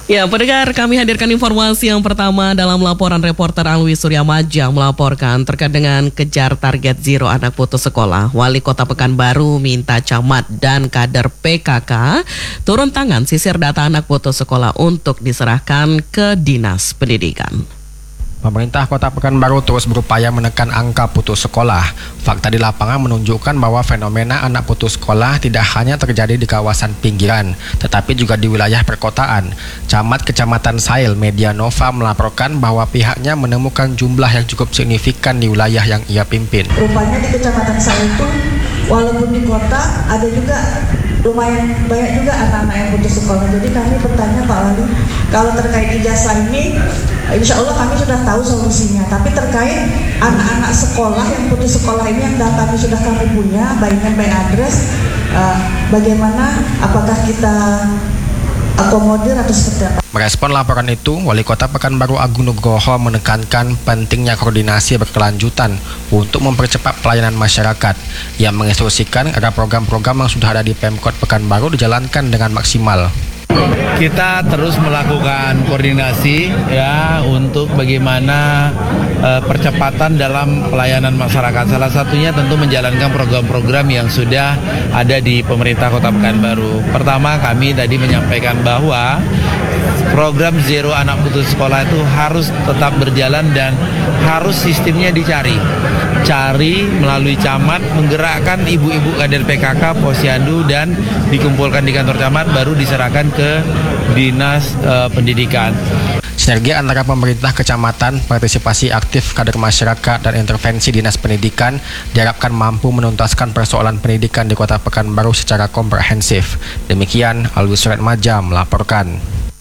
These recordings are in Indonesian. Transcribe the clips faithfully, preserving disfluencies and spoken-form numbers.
Ya, pendengar, kami hadirkan informasi yang pertama dalam laporan reporter Alwi Surya Maja melaporkan terkait dengan kejar target zero anak putus sekolah. Wali Kota Pekanbaru minta camat dan kader P K K turun tangan sisir data anak putus sekolah untuk diserahkan ke Dinas Pendidikan. Pemerintah Kota Pekanbaru terus berupaya menekan angka putus sekolah. Fakta di lapangan menunjukkan bahwa fenomena anak putus sekolah tidak hanya terjadi di kawasan pinggiran, tetapi juga di wilayah perkotaan. Camat Kecamatan Sail, Media Nova, melaporkan bahwa pihaknya menemukan jumlah yang cukup signifikan di wilayah yang ia pimpin. Rupanya di Kecamatan Sail itu, walaupun di kota, ada juga lumayan banyak juga anak-anak yang putus sekolah. Jadi kami bertanya Pak Wali, kalau terkait ijazah ini, insya Allah kami sudah tahu solusinya. Tapi terkait anak-anak sekolah yang putus sekolah ini yang datanya sudah kami punya, by name, by address, uh, bagaimana, apakah kita akomodir atau seperti apa? Merespon laporan itu, Wali Kota Pekanbaru Agung Nugroho menekankan pentingnya koordinasi berkelanjutan untuk mempercepat pelayanan masyarakat. Ia menginstruksikan agar program-program yang sudah ada di Pemkot Pekanbaru dijalankan dengan maksimal. Kita terus melakukan koordinasi ya untuk bagaimana uh, percepatan dalam pelayanan masyarakat. Salah satunya tentu menjalankan program-program yang sudah ada di pemerintah Kota Pekanbaru. Pertama, kami tadi menyampaikan bahwa program Zero Anak Putus Sekolah itu harus tetap berjalan dan harus sistemnya dicari. Cari melalui camat, menggerakkan ibu-ibu kader P K K, Posyandu, dan dikumpulkan di kantor camat, baru diserahkan ke Dinas uh, Pendidikan. Sinergi antara pemerintah kecamatan, partisipasi aktif kader masyarakat, dan intervensi Dinas Pendidikan diharapkan mampu menuntaskan persoalan pendidikan di Kota Pekanbaru secara komprehensif. Demikian, Alwi Surya Maja melaporkan.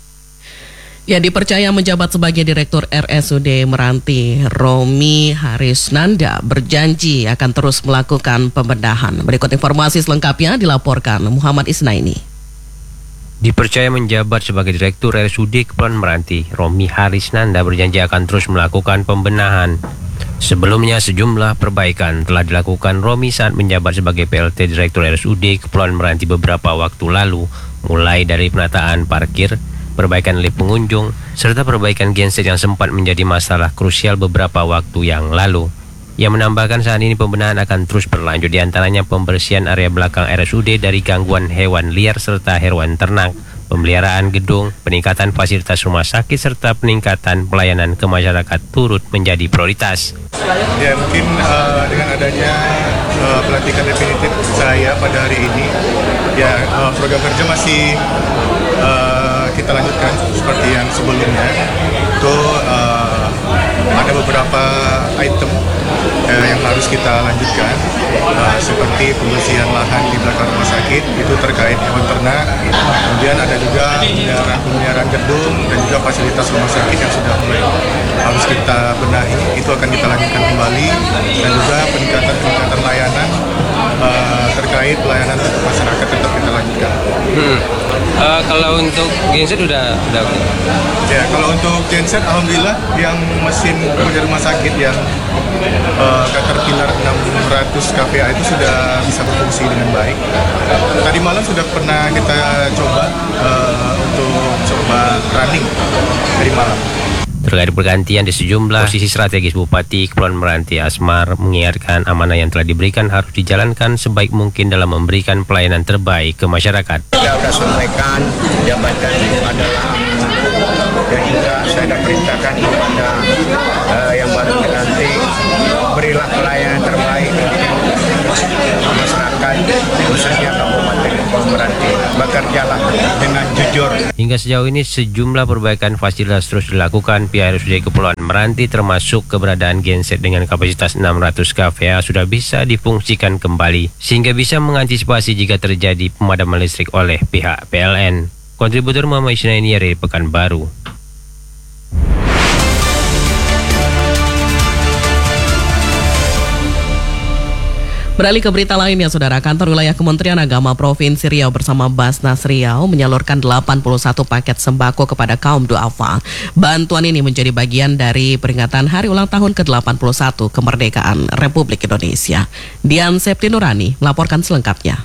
Ya, dipercaya menjabat sebagai Direktur R S U D Meranti, Romi Harisnanda berjanji akan terus melakukan pembedahan. Berikut informasi selengkapnya dilaporkan Muhammad Isnaini. Dipercaya menjabat sebagai Direktur R S U D Kepulauan Meranti, Romi Harisnanda berjanji akan terus melakukan pembenahan. Sebelumnya sejumlah perbaikan telah dilakukan Romi saat menjabat sebagai P L T Direktur R S U D Kepulauan Meranti beberapa waktu lalu, mulai dari penataan parkir, perbaikan lift pengunjung, serta perbaikan genset yang sempat menjadi masalah krusial beberapa waktu yang lalu. Ia menambahkan saat ini pembenahan akan terus berlanjut, diantaranya pembersihan area belakang R S U D dari gangguan hewan liar serta hewan ternak, pemeliharaan gedung, peningkatan fasilitas rumah sakit, serta peningkatan pelayanan ke masyarakat turut menjadi prioritas. Ya, mungkin uh, dengan adanya uh, pelantikan definitif saya pada hari ini, ya uh, program kerja masih uh, kita lanjutkan seperti yang sebelumnya. Itu uh, ada beberapa item uh, yang harus kita lanjutkan, uh, seperti pembersihan lahan di belakang rumah sakit, itu terkait hewan ternak. Kemudian ada juga pemeliharaan, pemeliharaan gedung dan juga fasilitas rumah sakit yang sudah mulai harus kita benahi, itu akan kita lanjutkan kembali, dan juga peningkatan-peningkatan layanan uh, terkait pelayanan untuk masyarakat tetap kita lanjutkan. Hmm. Uh, kalau untuk genset udah udah oke. Ya, kalau untuk genset alhamdulillah yang mesin kerja rumah sakit yang uh, Caterpillar enam ratus K V A itu sudah bisa berfungsi dengan baik. Tadi malam sudah pernah kita coba uh, untuk coba running dari malam. Terkait pergantian di sejumlah posisi strategis, Bupati Kepulauan Meranti Asmar mengingatkan amanah yang telah diberikan harus dijalankan sebaik mungkin dalam memberikan pelayanan terbaik ke masyarakat. Saya sudah sampaikan jabatan itu adalah dan juga saya sudah perintahkan kepada uh, yang baru nanti berilah pelayanan terbaik masyarakat, khususnya Kabupaten Kepulauan Meranti. Bekerjalah dengan jujur. Hingga sejauh ini sejumlah perbaikan fasilitas terus dilakukan pihak R S U D Kepulauan Meranti, termasuk keberadaan genset dengan kapasitas enam ratus K V A sudah bisa difungsikan kembali sehingga bisa mengantisipasi jika terjadi pemadaman listrik oleh pihak P L N. Kontributor Muhammad Isnaini dari Pekanbaru. Beralih ke berita lainnya, Saudara. Kantor Wilayah Kementerian Agama Provinsi Riau bersama Basnas Riau menyalurkan delapan puluh satu paket sembako kepada kaum duafa. Bantuan ini menjadi bagian dari peringatan Hari Ulang Tahun ke delapan puluh satu Kemerdekaan Republik Indonesia. Dian Septi Nurani melaporkan selengkapnya.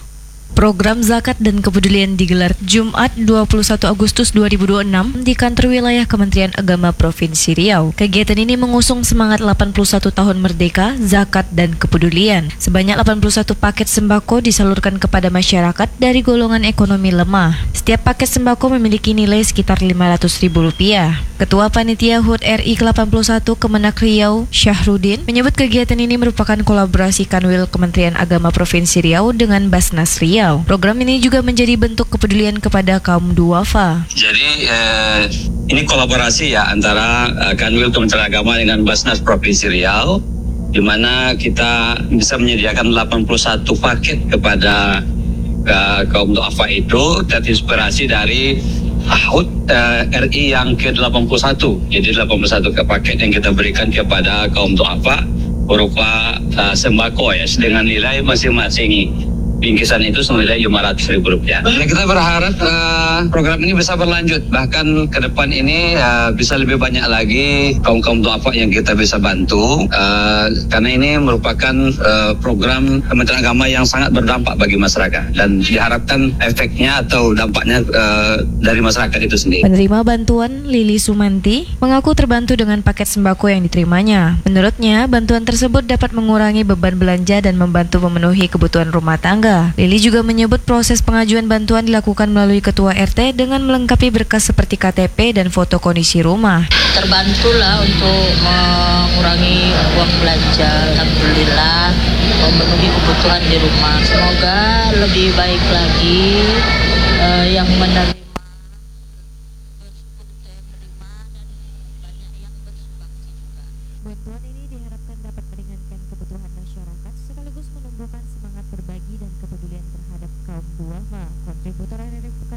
Program Zakat dan Kepedulian digelar Jumat dua puluh satu Agustus dua ribu dua puluh enam di kantor wilayah Kementerian Agama Provinsi Riau. Kegiatan ini mengusung semangat delapan puluh satu tahun merdeka, zakat dan kepedulian. Sebanyak delapan puluh satu paket sembako disalurkan kepada masyarakat dari golongan ekonomi lemah. Setiap paket sembako memiliki nilai sekitar lima ratus ribu rupiah. Ketua Panitia H U D R I ke delapan puluh satu Kemenak Riau, Syahrudin, menyebut kegiatan ini merupakan kolaborasi Kanwil Kementerian Agama Provinsi Riau dengan Basnas Riau. Program ini juga menjadi bentuk kepedulian kepada kaum duafa. Jadi eh, ini kolaborasi ya antara eh, Kanwil Kementerian Agama dengan Basnas Provinsi Riau, di mana kita bisa menyediakan delapan puluh satu paket kepada eh, kaum duafa itu terinspirasi dari H U D eh, R I yang ke delapan puluh satu. Jadi delapan puluh satu paket yang kita berikan kepada kaum duafa berupa eh, sembako ya dengan nilai masing-masing. Bingkisan itu senilai lima ratus ribu rupiah. Ya, kita berharap uh, program ini bisa berlanjut. Bahkan ke depan ini uh, bisa lebih banyak lagi kaum-kaum duafa yang kita bisa bantu. Uh, karena ini merupakan uh, program Kementerian Agama yang sangat berdampak bagi masyarakat. Dan diharapkan efeknya atau dampaknya uh, dari masyarakat itu sendiri. Penerima bantuan Lili Sumanti mengaku terbantu dengan paket sembako yang diterimanya. Menurutnya, bantuan tersebut dapat mengurangi beban belanja dan membantu memenuhi kebutuhan rumah tangga. Lili juga menyebut proses pengajuan bantuan dilakukan melalui Ketua R T dengan melengkapi berkas seperti K T P dan foto kondisi rumah. Terbantulah untuk mengurangi uang belanja, alhamdulillah, memenuhi kebutuhan di rumah. Semoga lebih baik lagi uh, yang menerima